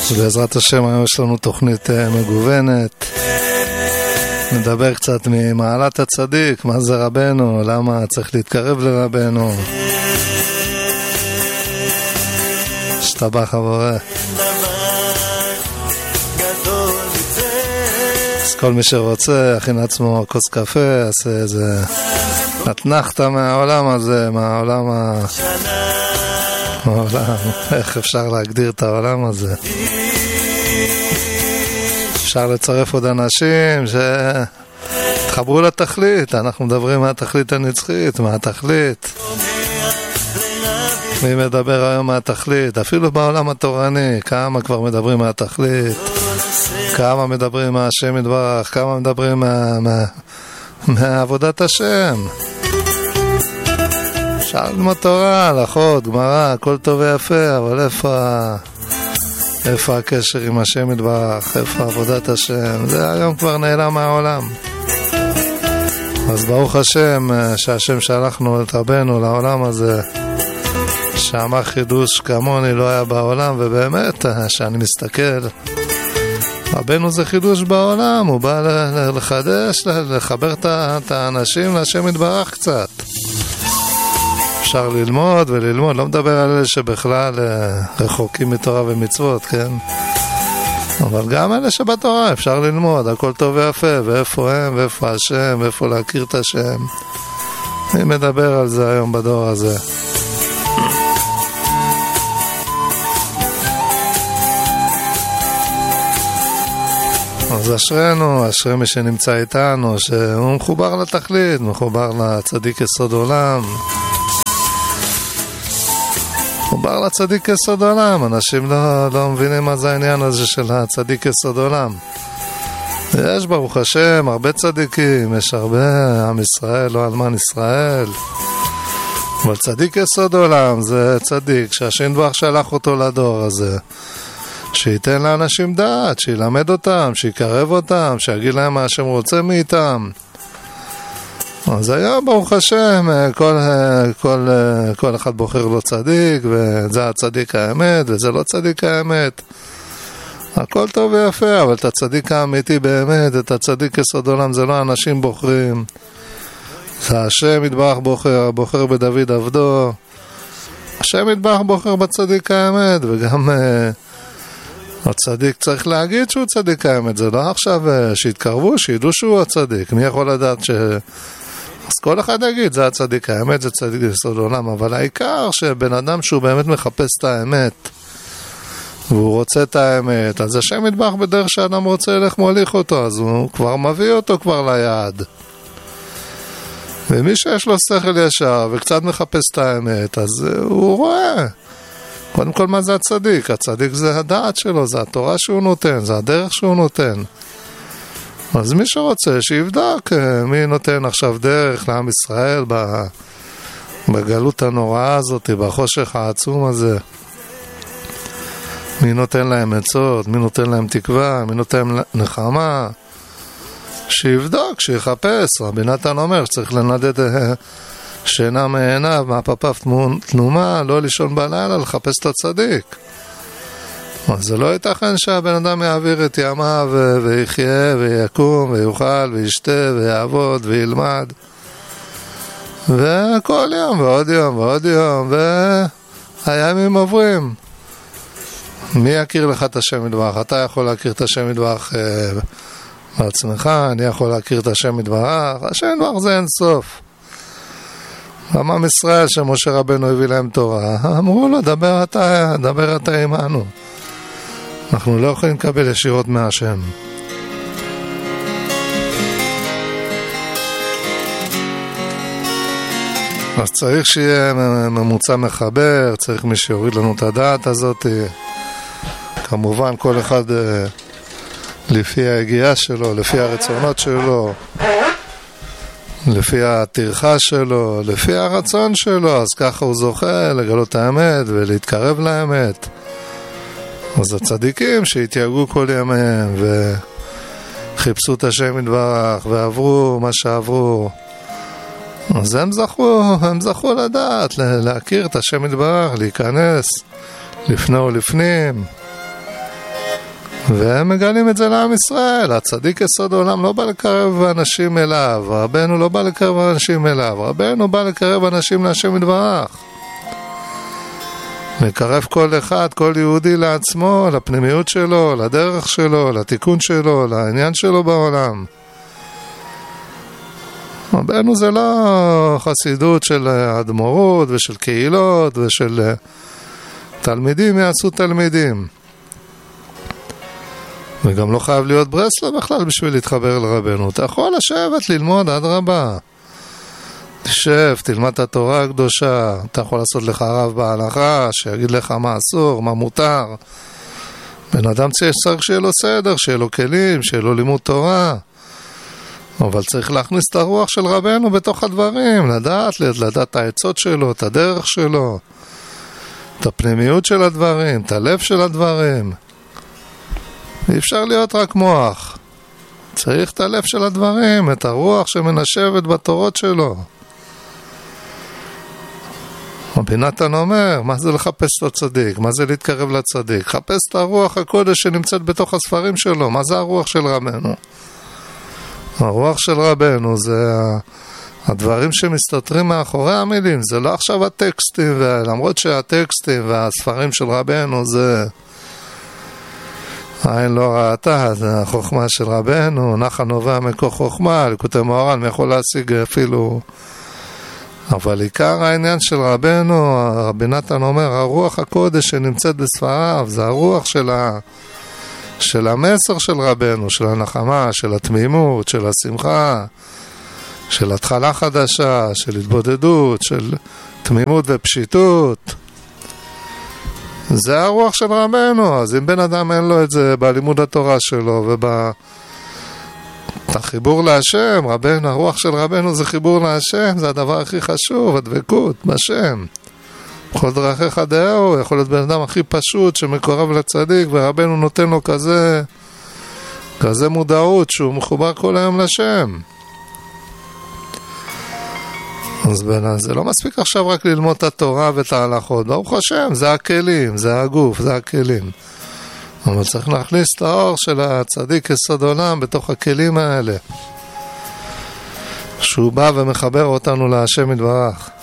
בעזרת השם היום יש לנו תוכנית מגוונת. נדבר קצת ממעלת הצדיק, מה זה רבנו, למה צריך להתקרב לרבנו. שתבח הבורא. אז כל מי שרוצה יכין עצמו כוס קפה, יעשה איזה נתנחתה מהעולם הזה, מהעולם איך אפשר להגדיר את העולם הזה. אפשר לצרף עוד אנשים שתחברו לתכלית. אנחנו מדברים מהתכלית הנצחית, מהתכלית. מי מדבר היום מהתכלית? אפילו בעולם התורני, כמה כבר מדברים מהתכלית, כמה מדברים מהשם יתברך, כמה מדברים מעבודת השם. אפשר ללמוד תורה, הלכות, גמרא, הכל טוב ויפה, אבל איפה הקשר עם השם יתברך, איפה עבודת השם? זה היום כבר נעלם מהעולם. אז ברוך השם שהשם שלחנו את רבנו לעולם הזה, שאמר חידוש כמוני לא היה בעולם, ובאמת שאני מסתכל, רבנו זה חידוש בעולם, הוא בא לחדש, לחבר את האנשים להשם יתברך קצת. אפשר ללמוד וללמוד, לא מדבר על אלה שבכלל רחוקים מתורה ומצוות, כן? אבל גם אלה שבתורה אפשר ללמוד, הכל טוב ויפה, ואיפה הם, ואיפה השם, ואיפה להכיר את השם. אני מדבר על זה היום בדור הזה. אז אשרנו, אשרי מי שנמצא איתנו, שהוא מחובר לתכלית, מחובר לצדיק יסוד עולם. מחובר לצדיק יסוד עולם. אנשים לא מבינים מה זה העניין הזה של הצדיק יסוד עולם. יש ברוך השם הרבה צדיקים, יש הרבה עם ישראל, לא אלמן ישראל. אבל צדיק יסוד עולם זה צדיק שהשם יתברך שלח אותו לדור הזה, שייתן לאנשים דעת, שילמד אותם, שיקרב אותם, שיגיד להם מה השם רוצה מאיתם. אז היום ברוך השם כל אחד בוחר לו צדיק, וזה הצדיק האמת וזה לא צדיק האמת. הכל טוב ויפה, אבל את הצדיק האמיתי באמת, את הצדיק יסוד עולם, זה לא אנשים בוחרים, זה השם יתברך בוחר בדוד עבדו. השם יתברך בוחר בצדיק האמת, וגם הצדיק צריך להגיד שהוא צדיק האמת. זה לא עכשיו שיתקרבו, שידעו שהוא הצדיק. מי יכול לדעת אז כל אחד יגיד, זה הצדיק האמת, זה צדיק יסוד עולם. אבל העיקר שבן אדם שהוא באמת מחפש את האמת, והוא רוצה את האמת, אז השם יתברך בדרך שאדם רוצה ילך מוליך אותו, אז הוא כבר מביא אותו כבר ליעד. ומי שיש לו שכל ישר וקצת מחפש את האמת, אז הוא רואה. קודם כל מה זה הצדיק? הצדיק זה הדעת שלו, זה התורה שהוא נותן, זה הדרך שהוא נותן. אז מי שרוצה שיבדק מי נותן עכשיו דרך לעם ישראל בגלות הנוראה הזאת, בחושך העצום הזה. מי נותן להם עצות, מי נותן להם תקווה, מי נותן להם נחמה. שיבדוק, שיחפש. רבי נתן אומר שצריך לנדד שינה מעיניו, מהפפיו תנומה, לא לישון בלילה, לחפש את הצדיק. אז זה לא ייתכן שהבן אדם יעביר את ימיו ויחיה ויקום ויוכל וישתה ויעבוד וילמד, וכל יום ועוד יום ועוד יום, והימים עוברים. מי יכיר לך את השם יתברך? אתה יכול להכיר את השם יתברך בעצמך, אני יכול להכיר את השם יתברך. השם יתברך זה אין סוף. עם ישראל שמשה רבנו הביא להם תורה, אמרו לו, דבר אתה עמנו. אנחנו לא יכולים לקבל ישירות מהשם. אז צריך שיהיה ממוצע מחבר, צריך מי שיוריד לנו את הדעת הזאת. כמובן כל אחד לפי ההגיעה שלו, לפי הרצונות שלו, לפי התרחה שלו, לפי הרצון שלו, אז ככה הוא זוכה לגלות האמת ולהתקרב לאמת. אז הצדיקים שהתייגעו כל ימיהם וחיפשו את השם יתברך ועברו מה שעברו, אז הם זכו לדעת, להכיר את השם יתברך, להיכנס לפני ולפנים. והם מגלים את זה לעם ישראל. הצדיק יסוד העולם לא בא לקרב אנשים אליו, רבנו לא בא לקרב אנשים אליו, רבנו בא לקרב אנשים להשם יתברך. לקרב כל אחד, כל יהודי לעצמו, לפנימיות שלו, לדרך שלו, לתיקון שלו, לעניין שלו בעולם. רבנו זה לא חסידות של אדמו"רות ושל קהילות ושל תלמידים יעשו תלמידים. וגם לא חייב להיות ברסלב בכלל בשביל להתחבר לרבנו. אתה יכול לשבת, ללמוד עד רבה. תשב, תלמד את התורה הקדושה. אתה יכול לעשות לך רב בהלכה, שיגיד לך מה אסור, מה מותר. בן אדם צריך שיהיה לו סדר, שיהיה לו כלים, שיהיה לו לימוד תורה. אבל צריך להכניס את הרוח של רבנו בתוך הדברים, לדעת את העצות שלו, את הדרך שלו, את הפנימיות של הדברים, את הלב של הדברים. אי אפשר להיות רק מוח. צריך את הלב של הדברים, את הרוח שמנשבת בתורות שלו. רבי נתן אומר, מה זה לחפש את הצדיק? מה זה להתקרב לצדיק? חפש את הרוח הקודש שנמצאת בתוך הספרים שלו. מה זה הרוח של רבנו? הרוח של רבנו זה הדברים שמסתתרים מאחורי המילים. זה לא עכשיו הטקסטים, למרות שהטקסטים והספרים של רבנו זה עין לא ראתה, זה החוכמה של רבנו, נחל נובע מכוח חוכמה, ליקוטי מוהר"ן, מי יכול להשיג אפילו. אבל עיקר העניין של רבנו, רבי נתן אומר, הרוח הקודש שנמצאת בספריו, זה הרוח של המסר של רבנו, של הנחמה, של התמימות, של השמחה, של התחלה חדשה, של התבודדות, של תמימות ופשיטות. זה הרוח של רבנו. אז אם בן אדם אין לו את זה בלימוד התורה שלו החיבור להשם, רבנו, הרוח של רבנו זה חיבור להשם, זה הדבר הכי חשוב, הדבקות בשם. בכל דרכיך דאהו, יכול להיות בן אדם הכי פשוט שמקורב לצדיק, ורבנו נותן לו כזה מודעות שהוא מחובר כל היום לשם. אז זה לא מספיק עכשיו רק ללמוד את התורה ואת ההלכות, ברוך השם, זה הכלים, זה הגוף, זה הכלים. אבל צריך להכניס את האור של הצדיק יסוד עולם בתוך הכלים האלה, שהוא בא ומחבר אותנו להשם יתברך.